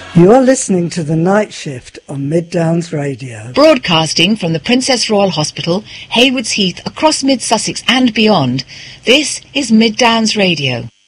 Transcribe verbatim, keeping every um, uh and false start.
You are listening to The Night Shift on Mid Downs Radio. Broadcasting from the Princess Royal Hospital, Haywards Heath, across Mid Sussex and beyond. This is Mid Downs Radio.